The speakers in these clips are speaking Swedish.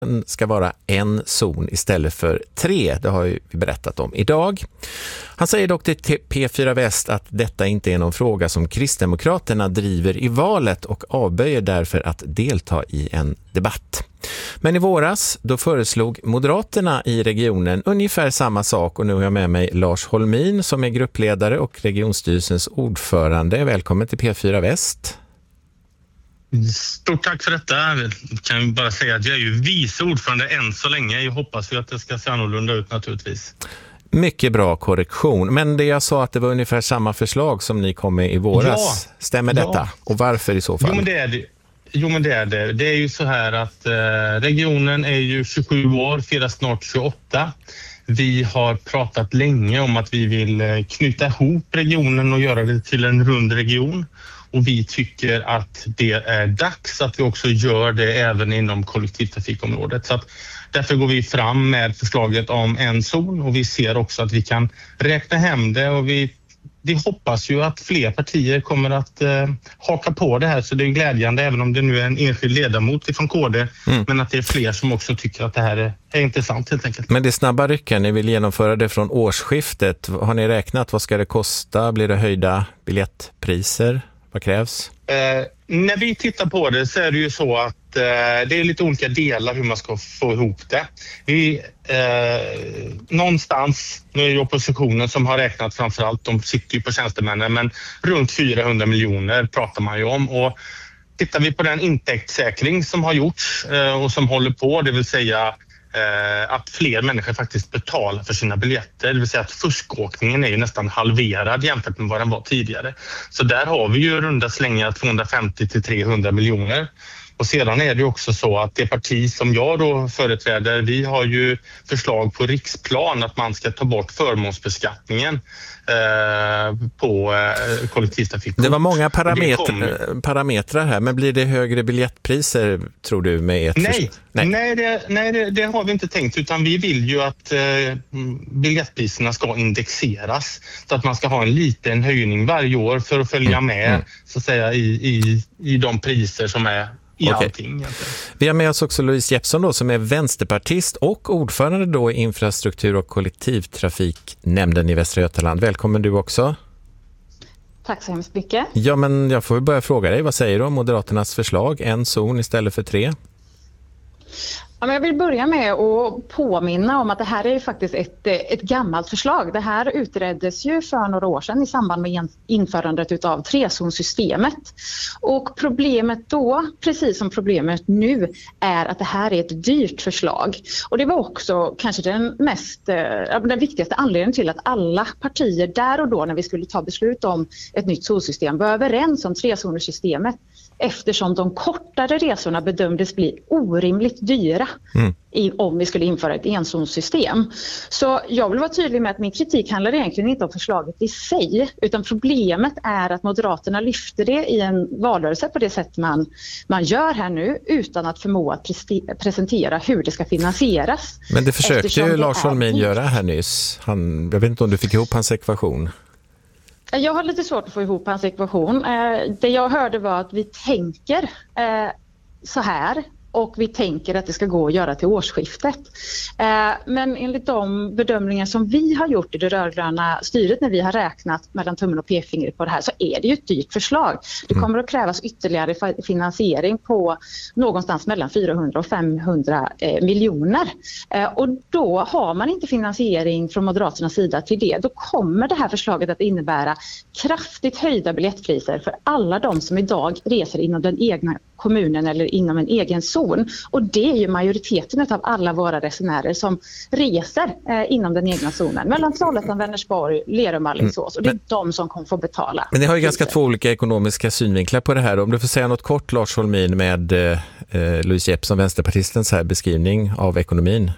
ska vara en zon istället för 3. Det har vi berättat om idag. Han säger dock till P4 Väst att detta inte är någon fråga som Kristdemokraterna driver i valet och avböjer därför att delta i en debatt. Men i våras då föreslog Moderaterna i regionen ungefär samma sak, och nu har jag med mig Lars Holmin som är gruppledare och regionstyrelsens ordförande. Välkommen till P4 Väst. Stort tack för detta. Jag kan bara säga att jag är ju vice ordförande än så länge. Jag hoppas ju att det ska se annorlunda ut naturligtvis. Mycket bra korrektion. Men det jag sa att det var ungefär samma förslag som ni kom med i våras. Ja, stämmer detta? Ja. Och varför i så fall? Jo, men det är det. Det är ju så här att regionen är ju 27 år, firar snart 28. Vi har pratat länge om att vi vill knyta ihop regionen och göra det till en rund region. Och vi tycker att det är dags att vi också gör det även inom kollektivtrafikområdet. Så att därför går vi fram med förslaget om en zon, och vi ser också att vi kan räkna hem det, och vi hoppas ju att fler partier kommer att haka på det här. Så det är glädjande, även om det nu är en enskild ledamot från KD, men att det är fler som också tycker att det här är intressant helt enkelt. Men det är snabba rycken, ni vill genomföra det från årsskiftet. Har ni räknat, vad ska det kosta? Blir det höjda biljettpriser? Vad krävs? När vi tittar på det så är det ju så att det är lite olika delar hur man ska få ihop det. Någonstans, nu är det oppositionen som har räknat framförallt, de sitter ju på tjänstemännen, men runt 400 miljoner pratar man ju om. Och tittar vi på den intäktssäkring som har gjorts och som håller på, det vill säga att fler människor faktiskt betalar för sina biljetter. Det vill säga att fuskåkningen är ju nästan halverad jämfört med vad den var tidigare. Så där har vi ju runda slängar 250 till 300 miljoner. Och sedan är det också så att det parti som jag då företräder, vi har ju förslag på riksplan att man ska ta bort förmånsbeskattningen på kollektivtrafik. Det var många parametrar här, men blir det högre biljettpriser tror du med ert förslag? Nej, det har vi inte tänkt, utan vi vill ju att biljettpriserna ska indexeras, så att man ska ha en liten höjning varje år för att följa med så att säga i de priser som är. Okay. Vi har med oss också Louise Jeppsson då, som är vänsterpartist och ordförande då i infrastruktur- och kollektivtrafiknämnden i Västra Götaland. Välkommen du också. Tack så hemskt mycket. Ja, men jag får börja fråga dig, vad säger du om Moderaternas förslag? En zon istället för 3? Ja, men jag vill börja med att påminna om att det här är faktiskt ett gammalt förslag. Det här utreddes ju för några år sedan i samband med införandet av 3-zonsystemet. Och problemet då, precis som problemet nu, är att det här är ett dyrt förslag. Och det var också kanske den viktigaste anledningen till att alla partier där och då, när vi skulle ta beslut om ett nytt zonsystem, var överens om 3-zonersystemet. Eftersom de kortare resorna bedömdes bli orimligt dyra om vi skulle införa ett enzonssystem. Så jag vill vara tydlig med att min kritik handlar egentligen inte om förslaget i sig, utan problemet är att Moderaterna lyfter det i en valrörelse på det sätt man gör här nu, utan att förmå att presentera hur det ska finansieras. Men det försökte ju Lars Holmin göra här nyss. Jag vet inte om du fick ihop hans ekvation. Jag har lite svårt att få ihop hans ekvation. Det jag hörde var att vi tänker så här, och vi tänker att det ska gå att göra till årsskiftet. Men enligt de bedömningar som vi har gjort i det rödgröna styret när vi har räknat mellan tummen och pekfingret på det här, så är det ju ett dyrt förslag. Det kommer att krävas ytterligare finansiering på någonstans mellan 400 och 500 miljoner. Och då har man inte finansiering från Moderaternas sida till det. Då kommer det här förslaget att innebära kraftigt höjda biljettpriser för alla de som idag reser inom den egna kommunen eller inom en egen zon. Och det är ju majoriteten av alla våra resenärer som reser inom den egna zonen. Mellan Trollhättan, Vänersborg, Lerum, Alingsås. Och det är de som kommer få betala. Men ni har ju ganska två olika ekonomiska synvinklar på det här. Om du får säga något kort, Lars Holmin, med Louise Jeppsson, vänsterpartistens här beskrivning av ekonomin.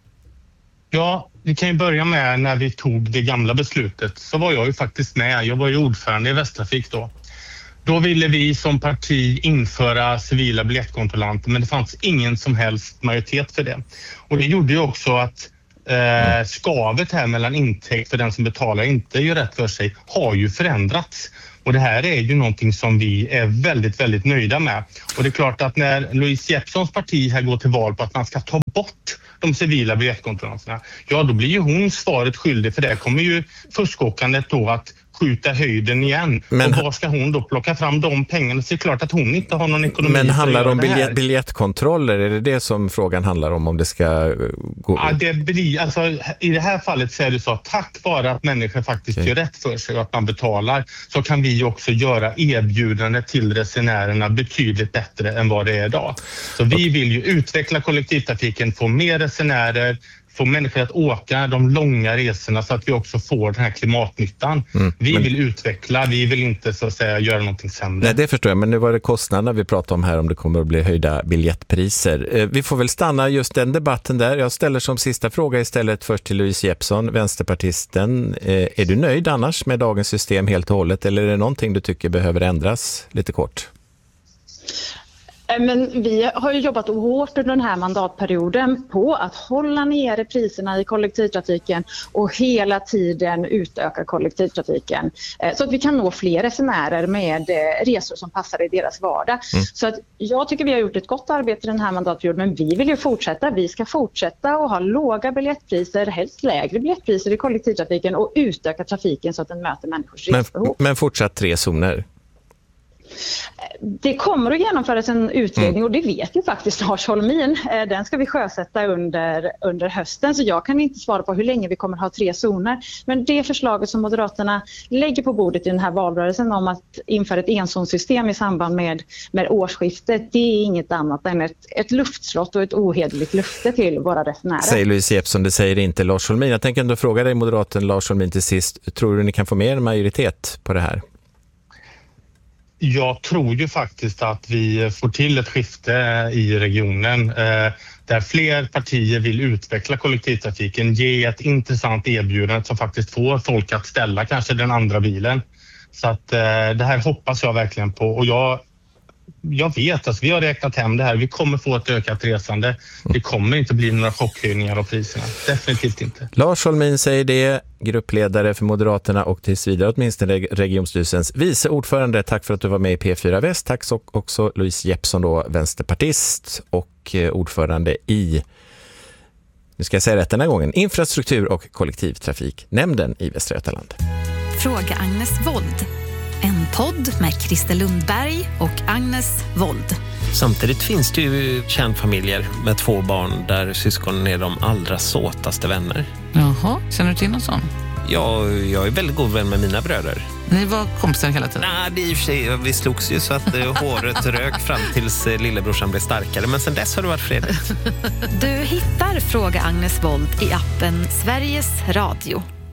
Ja, vi kan ju börja med när vi tog det gamla beslutet. Så var jag ju faktiskt med. Jag var ju ordförande i Västtrafik då. Då ville vi som parti införa civila biljettkontrollanter, men det fanns ingen som helst majoritet för det. Och det gjorde ju också att skavet här mellan intäkt för den som betalar inte gör rätt för sig har ju förändrats. Och det här är ju någonting som vi är väldigt, väldigt nöjda med. Och det är klart att när Louise Jeppssons parti här går till val på att man ska ta bort de civila biljettkontrollerna, ja då blir ju hon svaret skyldig, för det kommer ju fuskåkandet då att skjuta höjden igen. Men, och var ska hon då plocka fram de pengarna? Så det är klart att hon inte har någon ekonomi. Men handlar det om biljettkontroller? Är det som frågan handlar om det ska gå? Ja, det blir, alltså, i det här fallet så är det så att tack vare att människor faktiskt gör rätt för sig och att man betalar, så kan vi också göra erbjudande till resenärerna betydligt bättre än vad det är idag. Så vi vill ju utveckla kollektivtrafiken, få mer resenärer, få människor att åka de långa resorna så att vi också får den här klimatnyttan. Vi vill utveckla, vi vill inte så att säga göra någonting sämre. Nej, det förstår jag, men nu var det kostnaderna vi pratade om här, om det kommer att bli höjda biljettpriser. Vi får väl stanna just den debatten där. Jag ställer som sista fråga istället först till Louise Jeppsson, vänsterpartisten. Är du nöjd annars med dagens system helt och hållet, eller är det någonting du tycker behöver ändras lite kort? Men vi har ju jobbat hårt under den här mandatperioden på att hålla nere priserna i kollektivtrafiken och hela tiden utöka kollektivtrafiken så att vi kan nå fler resenärer med resor som passar i deras vardag. Så att jag tycker vi har gjort ett gott arbete den här mandatperioden, men vi vill ju fortsätta. Vi ska fortsätta och ha låga biljettpriser, helst lägre biljettpriser i kollektivtrafiken och utöka trafiken så att den möter människors resbehov. Men fortsatt 3 zoner? Det kommer att genomföras en utredning och det vet ju faktiskt Lars Holmin. Den ska vi sjösätta under hösten, så jag kan inte svara på hur länge vi kommer att ha 3 zoner. Men det förslaget som Moderaterna lägger på bordet i den här valrörelsen om att införa ett enzonsystem i samband med årsskiftet, det är inget annat än ett luftslott och ett ohederligt löfte till våra resenärer. Säger Louise Jeppsson, det säger inte Lars Holmin. Jag tänker ändå fråga dig, moderaten Lars Holmin, till sist. Tror du ni kan få mer majoritet på det här? Jag tror ju faktiskt att vi får till ett skifte i regionen där fler partier vill utveckla kollektivtrafiken, ge ett intressant erbjudande som faktiskt får folk att ställa kanske den andra bilen. Så att det här hoppas jag verkligen på, och jag vet att vi har räknat hem det här. Vi kommer få ett ökat resande. Det kommer inte bli några chockhöjningar av priserna. Definitivt inte. Lars Holmin säger det, gruppledare för Moderaterna och tills vidare åtminstone regionstyrelsens vice ordförande. Tack för att du var med i P4 Väst. Tack så också Louise Jeppsson då, vänsterpartist och ordförande i, nu ska jag säga rätt den här gången, infrastruktur- och kollektivtrafiknämnden i Västra Götaland. Fråga Agnes Wold. En podd med Christer Lundberg och Agnes Wold. Samtidigt finns det ju kärnfamiljer med 2 barn där syskonen är de allra såtaste vänner. Jaha, känner du till någon sån? Ja, jag är väldigt god vän med mina bröder. Ni var kompisar hela tiden? Nej, det är i och för sig, vi slogs ju så att håret rök fram tills lillebrorsan blev starkare. Men sen dess har det varit fredligt. Du hittar Fråga Agnes Wold i appen Sveriges Radio.